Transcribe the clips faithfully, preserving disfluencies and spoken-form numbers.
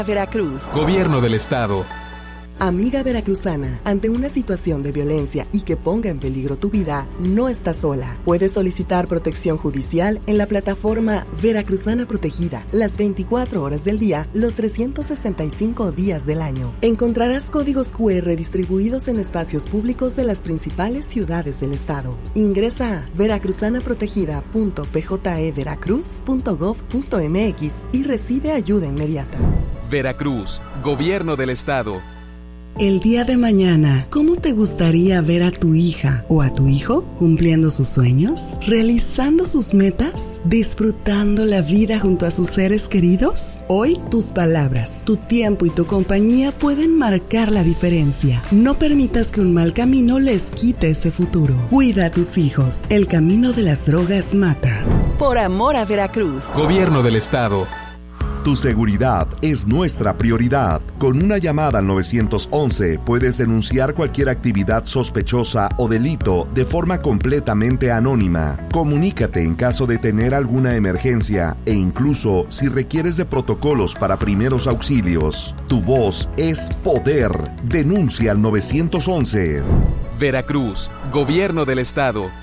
Veracruz. Gobierno del Estado. Amiga veracruzana, ante una situación de violencia y que ponga en peligro tu vida, no estás sola. Puedes solicitar protección judicial en la plataforma Veracruzana Protegida, las veinticuatro horas del día, los trescientos sesenta y cinco días del año. Encontrarás códigos cu erre distribuidos en espacios públicos de las principales ciudades del estado. Ingresa a veracruzanaprotegida punto p j e veracruz punto gov punto m x y recibe ayuda inmediata. Veracruz, Gobierno del Estado. El día de mañana, ¿cómo te gustaría ver a tu hija o a tu hijo cumpliendo sus sueños, realizando sus metas, disfrutando la vida junto a sus seres queridos? Hoy, tus palabras, tu tiempo y tu compañía pueden marcar la diferencia. No permitas que un mal camino les quite ese futuro. Cuida a tus hijos. El camino de las drogas mata. Por amor a Veracruz. Gobierno del Estado. Tu seguridad es nuestra prioridad. Con una llamada al nueve once puedes denunciar cualquier actividad sospechosa o delito de forma completamente anónima. Comunícate en caso de tener alguna emergencia e incluso si requieres de protocolos para primeros auxilios. Tu voz es poder. Denuncia al nueve once. Veracruz, Gobierno del Estado.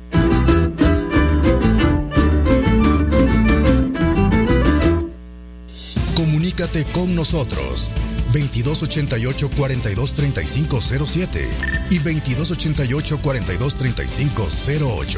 Comunícate con nosotros veintidós ochenta y ocho, cuarenta y dos, treinta y cinco cero siete y veintidós ochenta y ocho, cuarenta y dos, treinta y cinco cero ocho.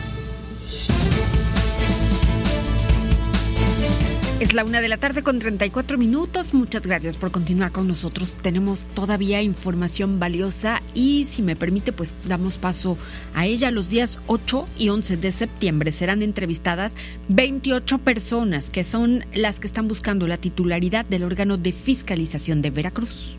Es la una de la tarde con treinta y cuatro minutos. Muchas gracias por continuar con nosotros. Tenemos todavía información valiosa y, si me permite, pues damos paso a ella. Los días ocho y once de septiembre serán entrevistadas veintiocho personas que son las que están buscando la titularidad del órgano de fiscalización de Veracruz.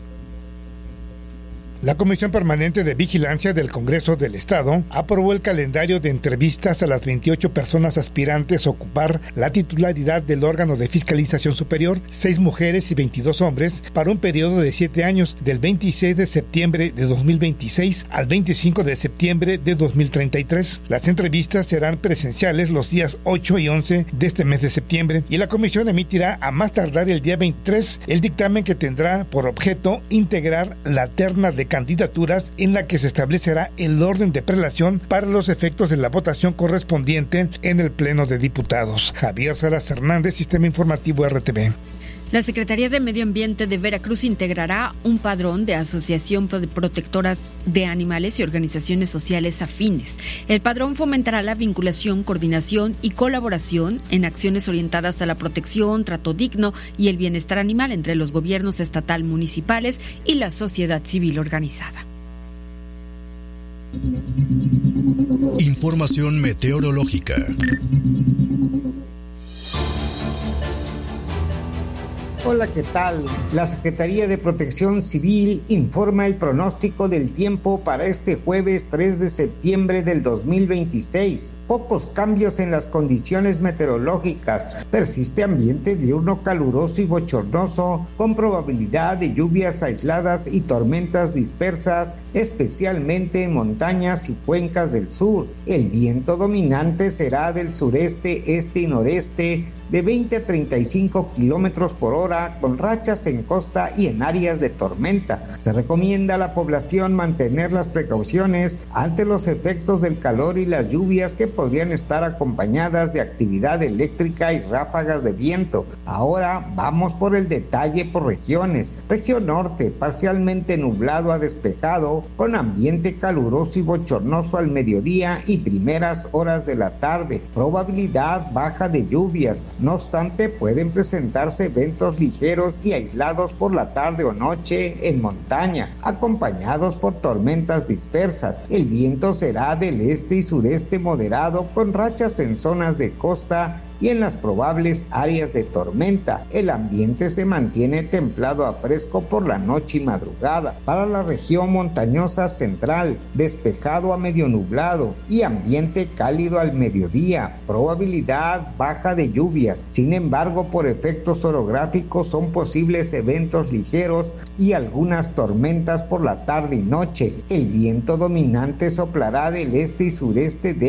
La Comisión Permanente de Vigilancia del Congreso del Estado aprobó el calendario de entrevistas a las veintiocho personas aspirantes a ocupar la titularidad del órgano de fiscalización superior, seis mujeres y veintidós hombres, para un periodo de siete años, del veintiséis de septiembre de dos mil veintiséis al veinticinco de septiembre de dos mil treinta y tres. Las entrevistas serán presenciales los días ocho y once de este mes de septiembre y la comisión emitirá a más tardar el día veintitrés el dictamen que tendrá por objeto integrar la terna de candidaturas en la que se establecerá el orden de prelación para los efectos de la votación correspondiente en el Pleno de Diputados. Javier Salas Hernández, Sistema Informativo R T V. La Secretaría de Medio Ambiente de Veracruz integrará un padrón de asociación de protectoras de animales y organizaciones sociales afines. El padrón fomentará la vinculación, coordinación y colaboración en acciones orientadas a la protección, trato digno y el bienestar animal entre los gobiernos estatal, municipales y la sociedad civil organizada. Información meteorológica. Hola, ¿qué tal? La Secretaría de Protección Civil informa el pronóstico del tiempo para este jueves tres de septiembre del dos mil veintiséis. Pocos cambios en las condiciones meteorológicas. Persiste ambiente diurno caluroso y bochornoso, con probabilidad de lluvias aisladas y tormentas dispersas, especialmente en montañas y cuencas del sur. El viento dominante será del sureste, este y noreste, de veinte a treinta y cinco kilómetros por hora, con rachas en costa y en áreas de tormenta. Se recomienda a la población mantener las precauciones ante los efectos del calor y las lluvias que podrían estar acompañadas de actividad eléctrica y ráfagas de viento. Ahora vamos por el detalle por regiones. Región norte, parcialmente nublado a despejado, con ambiente caluroso y bochornoso al mediodía y primeras horas de la tarde. Probabilidad baja de lluvias. No obstante, pueden presentarse eventos ligeros y aislados por la tarde o noche en montaña, acompañados por tormentas dispersas. El viento será del este y sureste moderado, con rachas en zonas de costa y en las probables áreas de tormenta. El ambiente se mantiene templado a fresco por la noche y madrugada. Para la región montañosa central, despejado a medio nublado y ambiente cálido al mediodía. Probabilidad baja de lluvias. Sin embargo, por efectos orográficos son posibles eventos ligeros y algunas tormentas por la tarde y noche. El viento dominante soplará del este y sureste débil a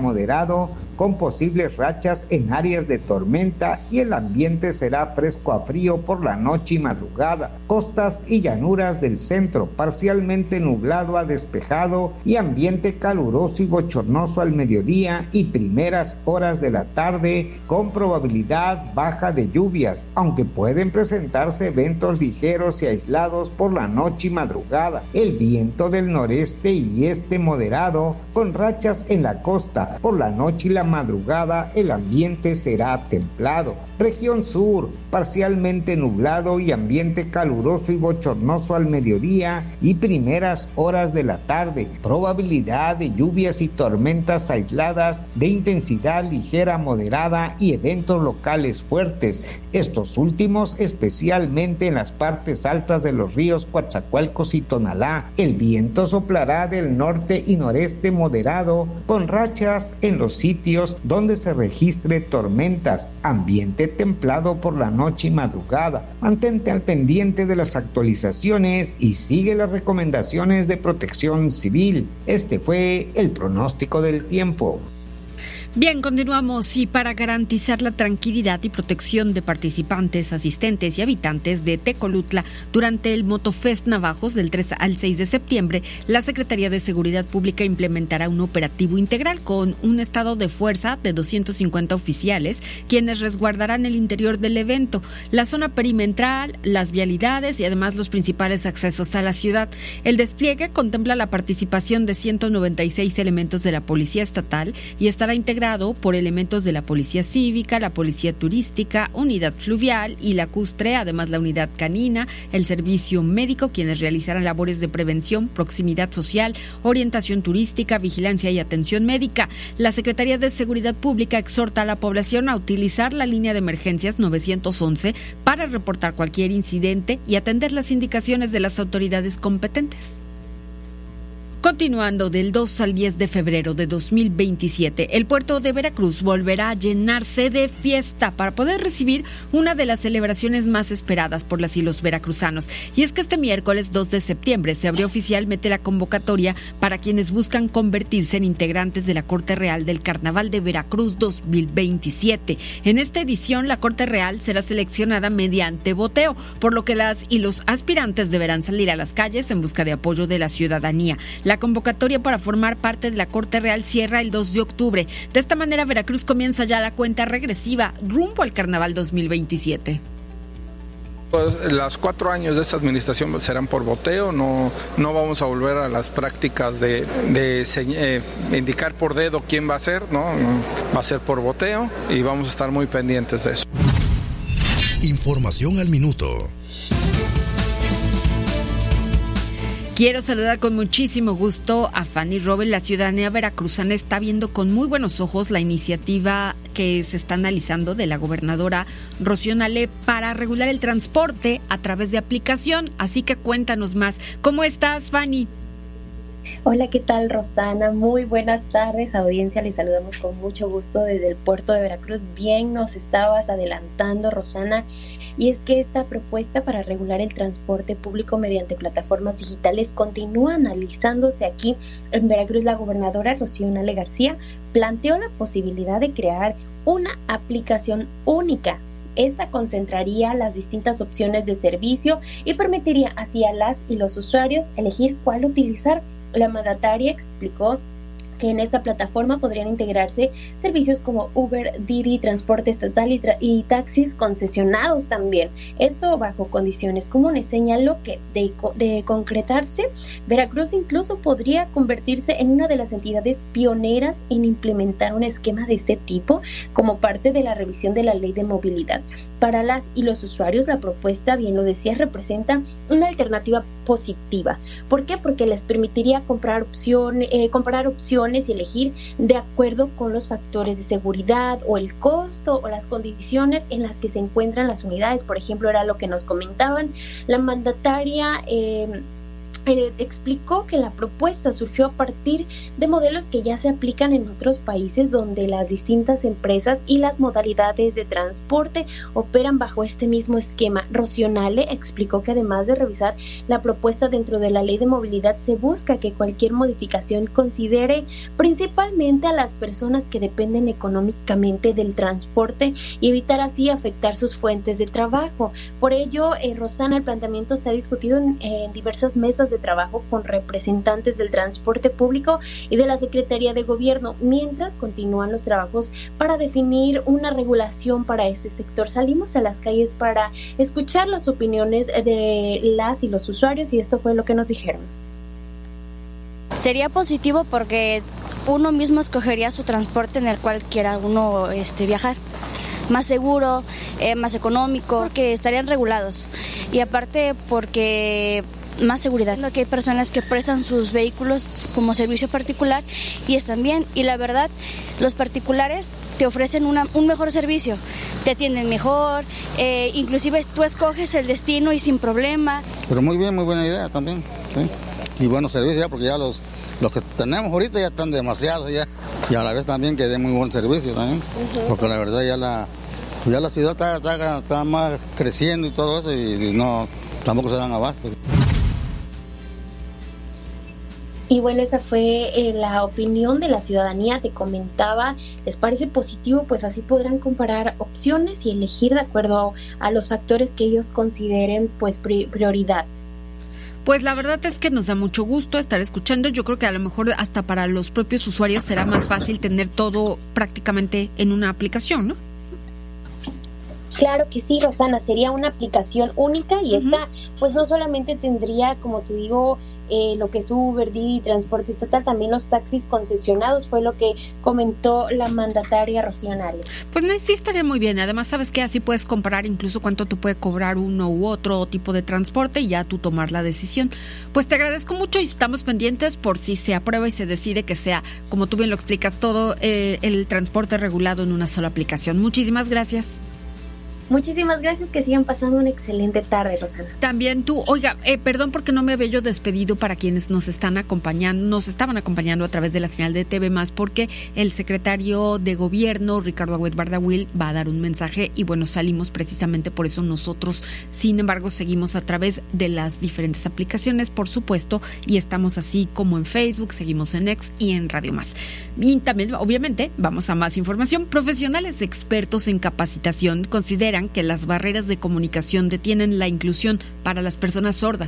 moderado con posibles rachas en áreas de tormenta y el ambiente será fresco a frío por la noche y madrugada. Costas y llanuras del centro parcialmente nublado a despejado y ambiente caluroso y bochornoso al mediodía y primeras horas de la tarde con probabilidad baja de lluvias, aunque pueden presentarse eventos ligeros y aislados por la noche y madrugada. El viento del noreste y este moderado con rachas en la costa. Por la noche y la madrugada el ambiente será templado. Región sur, parcialmente nublado y ambiente caluroso y bochornoso al mediodía y primeras horas de la tarde. Probabilidad de lluvias y tormentas aisladas de intensidad ligera moderada y eventos locales fuertes. Estos últimos especialmente en las partes altas de los ríos Coatzacoalcos y Tonalá. El viento soplará del norte y noreste moderado con rachas en los sitios donde se registre tormentas. Ambiente templado por la noche y madrugada. Mantente al pendiente de las actualizaciones y sigue las recomendaciones de Protección Civil. Este fue el pronóstico del tiempo. Bien, continuamos y para garantizar la tranquilidad y protección de participantes, asistentes y habitantes de Tecolutla durante el Motofest Navajos del tres al seis de septiembre, la Secretaría de Seguridad Pública implementará un operativo integral con un estado de fuerza de doscientos cincuenta oficiales, quienes resguardarán el interior del evento, la zona perimetral, las vialidades y además los principales accesos a la ciudad. El despliegue contempla la participación de ciento noventa y seis elementos de la Policía Estatal y estará integrado por elementos de la Policía Cívica, la Policía Turística, Unidad Fluvial y lacustre, además la Unidad Canina, el Servicio Médico, quienes realizarán labores de prevención, proximidad social, orientación turística, vigilancia y atención médica. La Secretaría de Seguridad Pública exhorta a la población a utilizar la línea de emergencias nueve once para reportar cualquier incidente y atender las indicaciones de las autoridades competentes. Continuando del dos al diez de febrero de dos mil veintisiete, el puerto de Veracruz volverá a llenarse de fiesta para poder recibir una de las celebraciones más esperadas por las y los veracruzanos. Y es que este miércoles dos de septiembre se abrió oficialmente la convocatoria para quienes buscan convertirse en integrantes de la Corte Real del Carnaval de Veracruz dos mil veintisiete. En esta edición, la Corte Real será seleccionada mediante voteo, por lo que las y los aspirantes deberán salir a las calles en busca de apoyo de la ciudadanía. La La convocatoria para formar parte de la Corte Real cierra el dos de octubre. De esta manera, Veracruz comienza ya la cuenta regresiva rumbo al Carnaval dos mil veintisiete. Los cuatro años de esta administración serán por voteo, no, no vamos a volver a las prácticas de, de eh, indicar por dedo quién va a ser, ¿no? Va a ser por voteo y vamos a estar muy pendientes de eso. Información al minuto. Quiero saludar con muchísimo gusto a Fanny Robel. La ciudadanía veracruzana está viendo con muy buenos ojos la iniciativa que se está analizando de la gobernadora Rocío Nale para regular el transporte a través de aplicación. Así que cuéntanos más. ¿Cómo estás, Fanny? Hola, ¿qué tal, Rosana? Muy buenas tardes, audiencia. Les saludamos con mucho gusto desde el puerto de Veracruz. Bien nos estabas adelantando, Rosana. Y es que esta propuesta para regular el transporte público mediante plataformas digitales continúa analizándose aquí en Veracruz. La gobernadora Rocío Nale García planteó la posibilidad de crear una aplicación única. Esta concentraría las distintas opciones de servicio y permitiría así a las y los usuarios elegir cuál utilizar. La mandataria explicó que en esta plataforma podrían integrarse servicios como Uber, Didi, transporte estatal y, tra- y taxis concesionados también. Esto bajo condiciones comunes. Señaló que de, de concretarse, Veracruz incluso podría convertirse en una de las entidades pioneras en implementar un esquema de este tipo como parte de la revisión de la Ley de Movilidad. Para las y los usuarios, la propuesta, bien lo decía, representa una alternativa positiva. ¿Por qué? Porque les permitiría comprar opciones, eh, comparar opciones y elegir de acuerdo con los factores de seguridad o el costo o las condiciones en las que se encuentran las unidades. Por ejemplo, era lo que nos comentaban la mandataria. Eh, Eh, explicó que la propuesta surgió a partir de modelos que ya se aplican en otros países donde las distintas empresas y las modalidades de transporte operan bajo este mismo esquema. Rocionale explicó que además de revisar la propuesta dentro de la ley de movilidad, se busca que cualquier modificación considere principalmente a las personas que dependen económicamente del transporte y evitar así afectar sus fuentes de trabajo. Por ello, eh, Rosana, el planteamiento se ha discutido en, en diversas mesas de de trabajo con representantes del transporte público y de la Secretaría de Gobierno, mientras continúan los trabajos para definir una regulación para este sector. Salimos a las calles para escuchar las opiniones de las y los usuarios y esto fue lo que nos dijeron. Sería positivo porque uno mismo escogería su transporte en el cual quiera uno este, viajar. Más seguro, eh, más económico, porque estarían regulados. Y aparte porque más seguridad, que hay personas que prestan sus vehículos como servicio particular y están bien, y la verdad los particulares te ofrecen una, un mejor servicio, te atienden mejor, eh, inclusive tú escoges el destino y sin problema. Pero muy bien, muy buena idea también, ¿sí? Y buenos servicios ya, porque ya los, los que tenemos ahorita ya están demasiados ya, y a la vez también que den muy buen servicio también, uh-huh. Porque la verdad ya la, ya la ciudad está, está, está más creciendo y todo eso y, y no, tampoco se dan abastos. Y bueno, esa fue eh, la opinión de la ciudadanía. Te comentaba, ¿les parece positivo? Pues así podrán comparar opciones y elegir de acuerdo a, a los factores que ellos consideren pues pri- prioridad. Pues la verdad es que nos da mucho gusto estar escuchando. Yo creo que a lo mejor hasta para los propios usuarios será más fácil tener todo prácticamente en una aplicación, ¿no? Claro que sí, Rosana, sería una aplicación única y uh-huh. esta pues no solamente tendría, como te digo, eh, lo que es Uber, Didi, transporte estatal, también los taxis concesionados, fue lo que comentó la mandataria Rocionale. Pues no, sí estaría muy bien, además sabes que así puedes comparar incluso cuánto te puede cobrar uno u otro tipo de transporte y ya tú tomar la decisión. Pues te agradezco mucho y estamos pendientes por si se aprueba y se decide que sea, como tú bien lo explicas, todo eh, el transporte regulado en una sola aplicación. Muchísimas gracias. Muchísimas gracias, que sigan pasando una excelente tarde, Rosana. También tú, oiga, eh, perdón porque no me había yo despedido para quienes nos están acompañando, nos estaban acompañando a través de la señal de T V Más, porque el secretario de Gobierno, Ricardo Agüed Bardawil, va a dar un mensaje y bueno, salimos precisamente por eso nosotros, sin embargo, seguimos a través de las diferentes aplicaciones, por supuesto, y estamos así como en Facebook, seguimos en X y en Radio Más. Y también, obviamente, vamos a más información. Profesionales expertos en capacitación consideran que las barreras de comunicación detienen la inclusión para las personas sordas.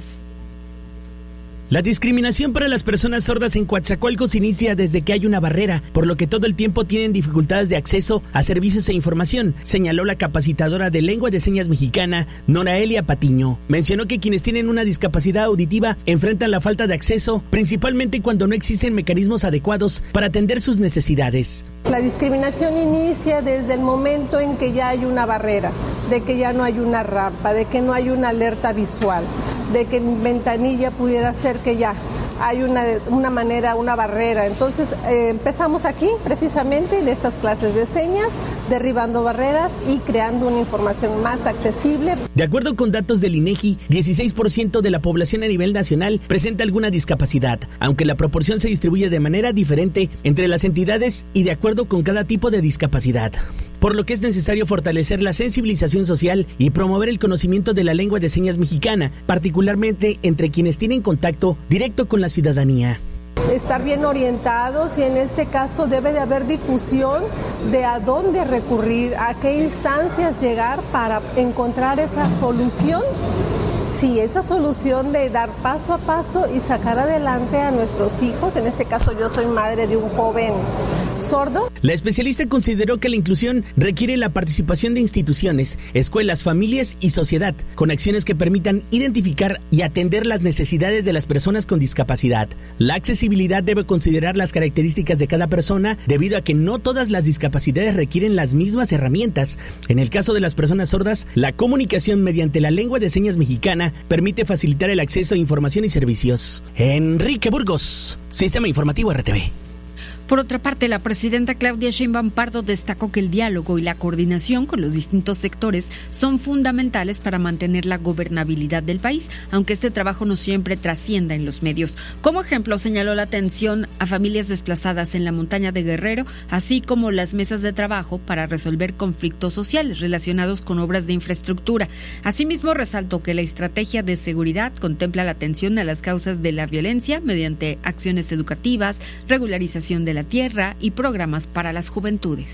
La discriminación para las personas sordas en Coatzacoalcos inicia desde que hay una barrera, por lo que todo el tiempo tienen dificultades de acceso a servicios e información, señaló la capacitadora de lengua de señas mexicana, Noraelia Patiño. Mencionó que quienes tienen una discapacidad auditiva enfrentan la falta de acceso, principalmente cuando no existen mecanismos adecuados para atender sus necesidades. La discriminación inicia desde el momento en que ya hay una barrera, de que ya no hay una rampa, de que no hay una alerta visual, de que en ventanilla pudiera ser que ya hay una, una manera, una barrera. Entonces eh, empezamos aquí precisamente en estas clases de señas, derribando barreras y creando una información más accesible. De acuerdo con datos del INEGI, dieciséis por ciento de la población a nivel nacional presenta alguna discapacidad, aunque la proporción se distribuye de manera diferente entre las entidades y de acuerdo con cada tipo de discapacidad. Por lo que es necesario fortalecer la sensibilización social y promover el conocimiento de la lengua de señas mexicana, particularmente entre quienes tienen contacto directo con la ciudadanía. Estar bien orientados y en este caso debe de haber difusión de a dónde recurrir, a qué instancias llegar para encontrar esa solución. Sí, esa solución de dar paso a paso y sacar adelante a nuestros hijos. En este caso yo soy madre de un joven sordo. La especialista consideró que la inclusión requiere la participación de instituciones, escuelas, familias y sociedad, con acciones que permitan identificar y atender las necesidades de las personas con discapacidad. La accesibilidad debe considerar las características de cada persona, debido a que no todas las discapacidades requieren las mismas herramientas. En el caso de las personas sordas, la comunicación mediante la lengua de señas mexicana permite facilitar el acceso a información y servicios. Enrique Burgos, Sistema Informativo R T V. Por otra parte, la presidenta Claudia Sheinbaum Pardo destacó que el diálogo y la coordinación con los distintos sectores son fundamentales para mantener la gobernabilidad del país, aunque este trabajo no siempre trascienda en los medios. Como ejemplo, señaló la atención a familias desplazadas en la montaña de Guerrero, así como las mesas de trabajo para resolver conflictos sociales relacionados con obras de infraestructura. Asimismo, resaltó que la estrategia de seguridad contempla la atención a las causas de la violencia mediante acciones educativas, regularización de la tierra y programas para las juventudes.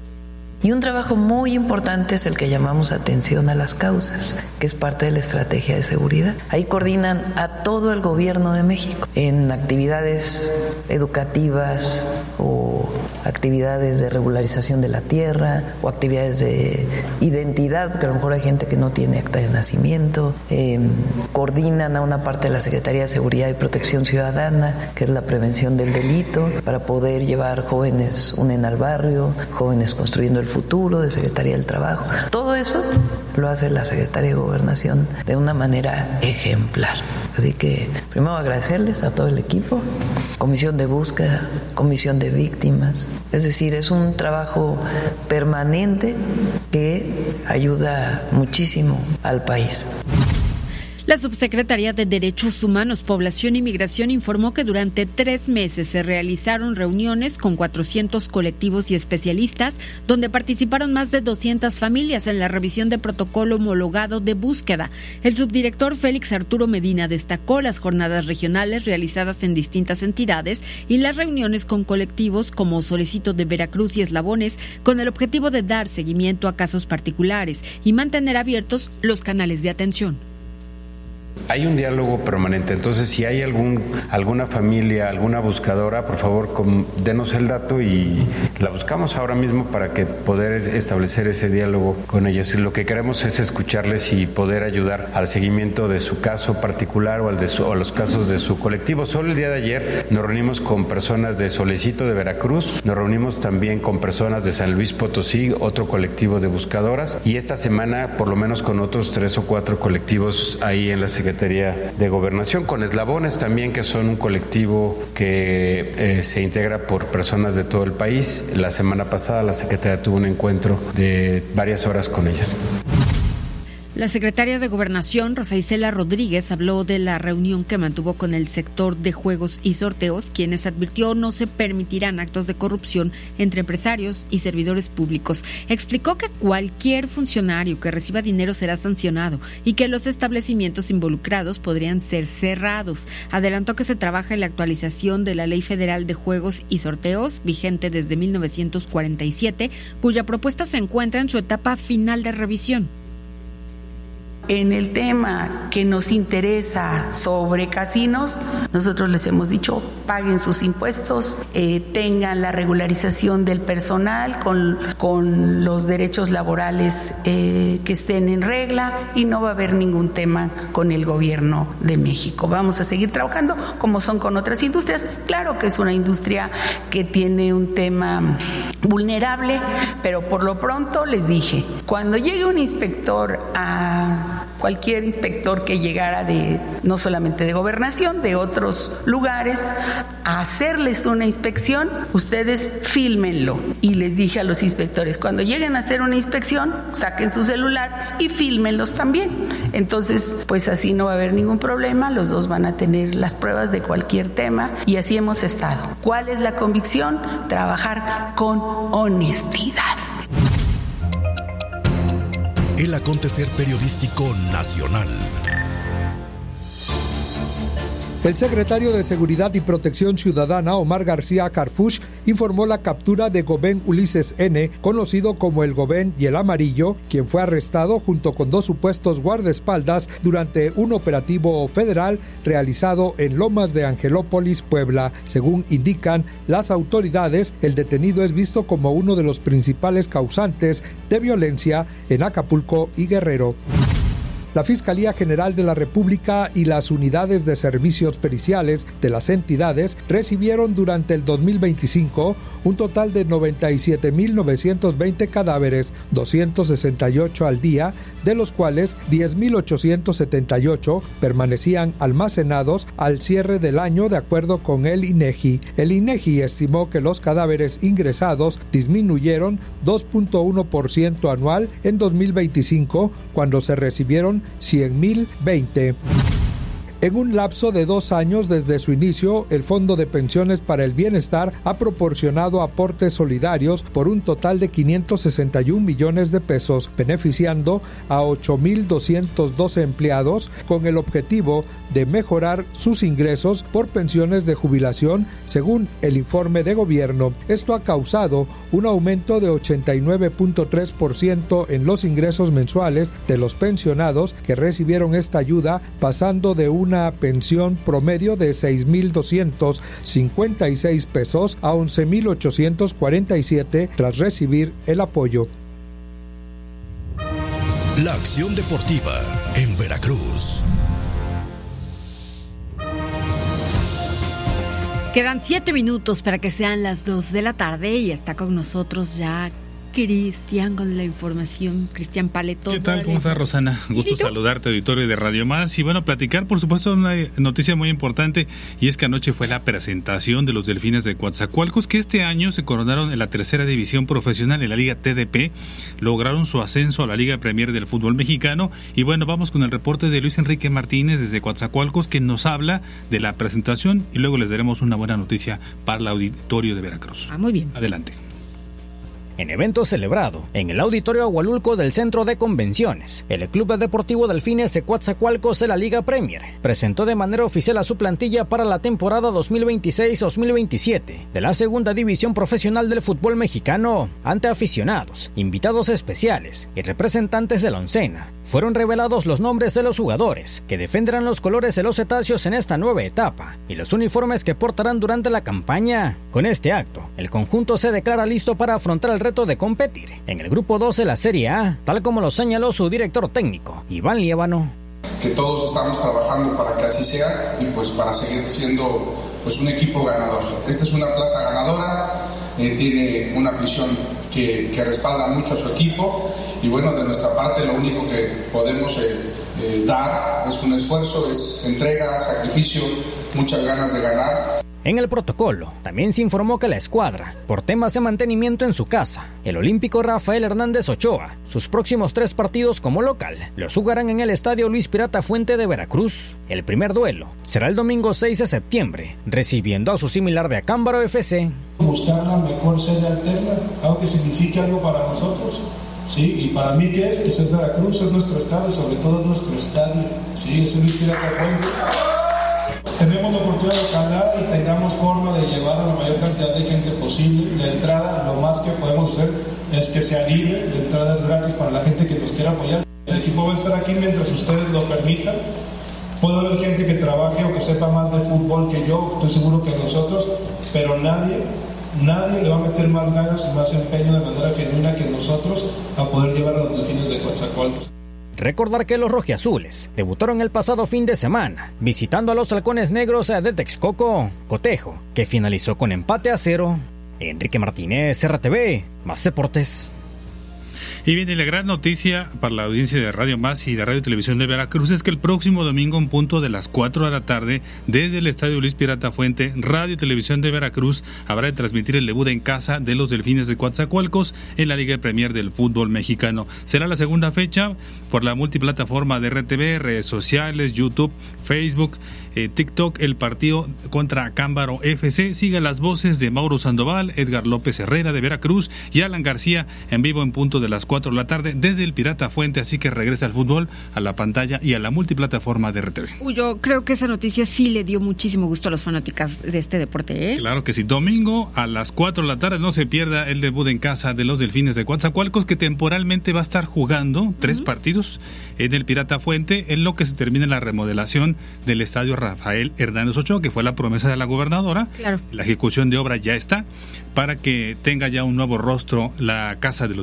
Y un trabajo muy importante es el que llamamos atención a las causas, que es parte de la estrategia de seguridad. Ahí coordinan a todo el gobierno de México en actividades educativas o actividades de regularización de la tierra o actividades de identidad, porque a lo mejor hay gente que no tiene acta de nacimiento. Eh, coordinan a una parte de la Secretaría de Seguridad y Protección Ciudadana, que es la prevención del delito, para poder llevar jóvenes unen al barrio, jóvenes construyendo el futuro, de Secretaría del Trabajo. Todo eso lo hace la Secretaría de Gobernación de una manera ejemplar. Así que primero agradecerles a todo el equipo, comisión de búsqueda, comisión de víctimas. Es decir, es un trabajo permanente que ayuda muchísimo al país. La Subsecretaría de Derechos Humanos, Población y Migración informó que durante tres meses se realizaron reuniones con cuatrocientos colectivos y especialistas, donde participaron más de doscientas familias en la revisión de protocolo homologado de búsqueda. El subdirector Félix Arturo Medina destacó las jornadas regionales realizadas en distintas entidades y las reuniones con colectivos como Solicito de Veracruz y Eslabones, con el objetivo de dar seguimiento a casos particulares y mantener abiertos los canales de atención. Hay un diálogo permanente, entonces si hay algún alguna familia, alguna buscadora, por favor, com, denos el dato y la buscamos ahora mismo para que poder establecer ese diálogo con ellos. Lo que queremos es escucharles y poder ayudar al seguimiento de su caso particular o al de su, o los casos de su colectivo. Solo el día de ayer nos reunimos con personas de Solicito de Veracruz, nos reunimos también con personas de San Luis Potosí, otro colectivo de buscadoras, y esta semana por lo menos con otros tres o cuatro colectivos ahí en la Secretaría de Gobernación, con Eslabones también, que son un colectivo que eh, se integra por personas de todo el país. La semana pasada la Secretaría tuvo un encuentro de varias horas con ellas. La secretaria de Gobernación, Rosa Isela Rodríguez, habló de la reunión que mantuvo con el sector de juegos y sorteos, quienes advirtió no se permitirán actos de corrupción entre empresarios y servidores públicos. Explicó que cualquier funcionario que reciba dinero será sancionado y que los establecimientos involucrados podrían ser cerrados. Adelantó que se trabaja en la actualización de la Ley Federal de Juegos y Sorteos, vigente desde mil novecientos cuarenta y siete, cuya propuesta se encuentra en su etapa final de revisión. En el tema que nos interesa sobre casinos, nosotros les hemos dicho, paguen sus impuestos, eh, tengan la regularización del personal con, con los derechos laborales eh, que estén en regla, y no va a haber ningún tema con el gobierno de México. Vamos a seguir trabajando como son con otras industrias. Claro que es una industria que tiene un tema vulnerable, pero por lo pronto les dije, cuando llegue un inspector a cualquier inspector que llegara de, no solamente de Gobernación, de otros lugares, a hacerles una inspección, ustedes fílmenlo. Y les dije a los inspectores, cuando lleguen a hacer una inspección, saquen su celular y fílmenlos también. Entonces, pues así no va a haber ningún problema, los dos van a tener las pruebas de cualquier tema, y así hemos estado. ¿Cuál es la convicción? Trabajar con honestidad. El acontecer periodístico nacional. El secretario de Seguridad y Protección Ciudadana, Omar García Carfuch, informó la captura de Gobén Ulises N., conocido como el Gobén y el Amarillo, quien fue arrestado junto con dos supuestos guardaespaldas durante un operativo federal realizado en Lomas de Angelópolis, Puebla. Según indican las autoridades, el detenido es visto como uno de los principales causantes de violencia en Acapulco y Guerrero. La Fiscalía General de la República y las unidades de servicios periciales de las entidades recibieron durante el dos mil veinticinco un total de noventa y siete mil novecientos veinte cadáveres, doscientos sesenta y ocho al día, de los cuales diez mil ochocientos setenta y ocho permanecían almacenados al cierre del año, de acuerdo con el INEGI. El INEGI estimó que los cadáveres ingresados disminuyeron dos punto uno por ciento anual en dos mil veinticinco, cuando se recibieron cien mil veinte. En un lapso de dos años desde su inicio, el Fondo de Pensiones para el Bienestar ha proporcionado aportes solidarios por un total de quinientos sesenta y un millones de pesos, beneficiando a ocho mil doscientos doce empleados con el objetivo de mejorar sus ingresos por pensiones de jubilación, según el informe de gobierno. Esto ha causado un aumento de ochenta y nueve punto tres por ciento en los ingresos mensuales de los pensionados que recibieron esta ayuda, pasando de una una pensión promedio de seis mil doscientos cincuenta y seis pesos a once mil ochocientos cuarenta y siete tras recibir el apoyo. La acción deportiva en Veracruz. Quedan siete minutos para que sean las dos de la tarde y está con nosotros ya Cristian con la información. Cristian Paleto. ¿Qué tal? ¿Cómo estás, Rosana? Gusto saludarte, auditorio de Radio Más. Y bueno, platicar, por supuesto, una noticia muy importante, y es que anoche fue la presentación de los Delfines de Coatzacoalcos, que este año se coronaron en la tercera división profesional en la Liga T D P, lograron su ascenso a la Liga Premier del fútbol mexicano. Y bueno, vamos con el reporte de Luis Enrique Martínez desde Coatzacoalcos, que nos habla de la presentación, y luego les daremos una buena noticia para el auditorio de Veracruz. Ah, muy bien. Adelante. En evento celebrado en el Auditorio Agualulco del Centro de Convenciones, el Club Deportivo Delfines de Coatzacoalcos de la Liga Premier presentó de manera oficial a su plantilla para la temporada dos mil veintiséis dos mil veintisiete de la segunda división profesional del fútbol mexicano. Ante aficionados, invitados especiales y representantes de la oncena, fueron revelados los nombres de los jugadores que defenderán los colores de los cetáceos en esta nueva etapa y los uniformes que portarán durante la campaña. Con este acto, el conjunto se declara listo para afrontar el reto de competir en el grupo dos de la Serie A, tal como lo señaló su director técnico, Iván Liévano. Que todos estamos trabajando para que así sea y pues para seguir siendo pues un equipo ganador. Esta es una plaza ganadora, eh, tiene una afición que, que respalda mucho a su equipo y bueno, de nuestra parte lo único que podemos eh, eh, dar es un esfuerzo, es entrega, sacrificio, muchas ganas de ganar. En el protocolo, también se informó que la escuadra, por temas de mantenimiento en su casa, el olímpico Rafael Hernández Ochoa, sus próximos tres partidos como local, los jugarán en el Estadio Luis Pirata Fuente de Veracruz. El primer duelo será el domingo seis de septiembre, recibiendo a su similar de Acámbaro F C. Buscar la mejor sede alterna, algo que signifique algo para nosotros. Sí, y para mí, ¿qué es? Pues es Veracruz, es nuestro estadio, sobre todo es nuestro estadio. Sí, es el Luis Pirata Fuente. Tenemos la oportunidad de ojalá y tengamos forma de llevar a la mayor cantidad de gente posible. La entrada, lo más que podemos hacer es que sea libre, la entrada es gratis para la gente que nos quiera apoyar. El equipo va a estar aquí mientras ustedes lo permitan. Puede haber gente que trabaje o que sepa más de fútbol que yo, estoy seguro que nosotros, pero nadie, nadie le va a meter más ganas y más empeño de manera genuina que nosotros a poder llevar a los Delfines de Coatzacoalcos. Recordar que los rojiazules debutaron el pasado fin de semana, visitando a los halcones negros de Texcoco, cotejo, que finalizó con empate a cero. Enrique Martínez, R T V, Más Deportes. Y bien, y la gran noticia para la audiencia de Radio Más y de Radio y Televisión de Veracruz es que el próximo domingo, en punto de las cuatro de la tarde, desde el Estadio Luis Pirata Fuente, Radio y Televisión de Veracruz habrá de transmitir el debut en casa de los Delfines de Coatzacoalcos en la Liga Premier del fútbol mexicano. Será la segunda fecha por la multiplataforma de R T V, redes sociales, YouTube, Facebook, eh, TikTok, el partido contra Acámbaro F C. Siga las voces de Mauro Sandoval, Edgar López Herrera de Veracruz y Alan García en vivo en punto de las cuatro de la tarde desde el Pirata Fuente, así que regresa al fútbol, a la pantalla y a la multiplataforma de R T V. Uy, yo creo que esa noticia sí le dio muchísimo gusto a los fanáticos de este deporte, ¿eh? Claro que sí. Domingo a las cuatro de la tarde, no se pierda el debut en casa de los Delfines de Coatzacoalcos, que temporalmente va a estar jugando tres uh-huh. partidos en el Pirata Fuente, en lo que se termina la remodelación del estadio Rafael Hernández Ochoa, que fue la promesa de la gobernadora. Claro. La ejecución de obra ya está, para que tenga ya un nuevo rostro la casa de los Delfines de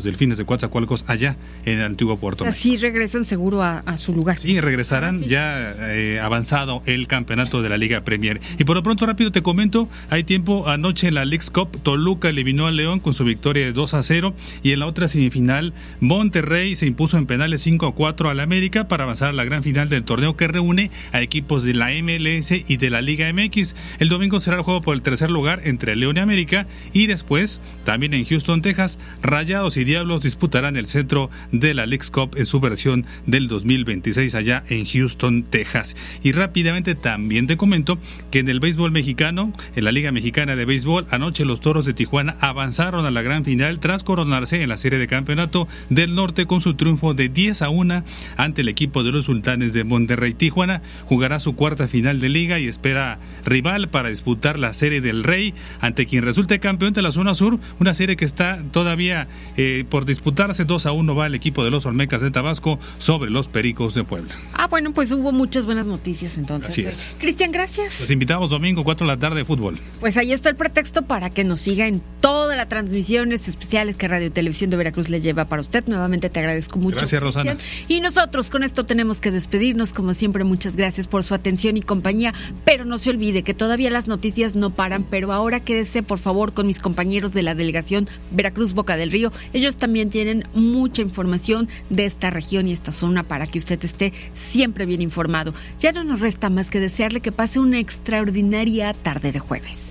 Coatzacoalcos, allá en el antiguo Puerto o sea, México. sí regresan seguro a, a su lugar. Sí, regresarán ah, sí. ya eh, avanzado el campeonato de la Liga Premier. Y por lo pronto, rápido te comento, hay tiempo anoche en la Leagues Cup, Toluca eliminó a León con su victoria de dos a cero, y en la otra semifinal, Monterrey se impuso en penales cinco a cuatro al América para avanzar a la gran final del torneo que reúne a equipos de la M L S y de la Liga M X. El domingo será el juego por el tercer lugar entre León y América, y después, también en Houston, Texas, Rayados y Diablos disputarán el centro de la Leagues Cup en su versión del dos mil veintiséis allá en Houston, Texas. Y rápidamente también te comento que en el béisbol mexicano, en la Liga Mexicana de Béisbol, anoche los Toros de Tijuana avanzaron a la gran final tras coronarse en la serie de campeonato del norte con su triunfo de diez a uno ante el equipo de los Sultanes de Monterrey. Tijuana jugará su cuarta final de liga y espera rival para disputar la serie del Rey ante quien resulte campeón de la zona sur, una serie que está todavía eh, por disputarse. Dos a uno va el equipo de los Olmecas de Tabasco sobre los Pericos de Puebla. Ah, bueno, pues hubo muchas buenas noticias entonces. Así es. Cristian, gracias. Los invitamos domingo cuatro de la tarde de fútbol. Pues ahí está el pretexto para que nos siga en todas las transmisiones especiales que Radio Televisión de Veracruz le lleva para usted. Nuevamente te agradezco mucho. Gracias, Rosana. Y nosotros con esto tenemos que despedirnos. Como siempre, muchas gracias por su atención y compañía. Pero no se olvide que todavía las noticias no paran. Pero ahora quédese, por favor, con mis compañeros de la delegación Veracruz Boca del Río. Ellos también tienen mucha información de esta región y esta zona para que usted esté siempre bien informado. Ya no nos resta más que desearle que pase una extraordinaria tarde de jueves.